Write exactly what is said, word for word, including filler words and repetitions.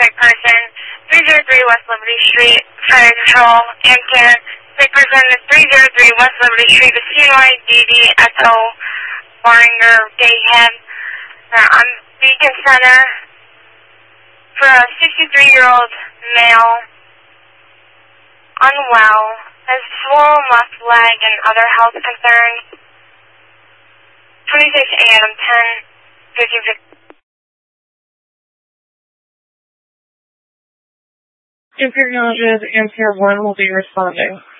suspect person, three oh three West Liberty Street, Fire Control, Amcan. Suspect person is three oh three West Liberty Street, the C N Y D D S O, Barringer, Dayhead. Uh, on Beacon Center for a sixty-three-year-old male, unwell, has swollen left leg and other health concerns. twenty-six A M, ten fifty-six. Imperial Amcan one will be responding.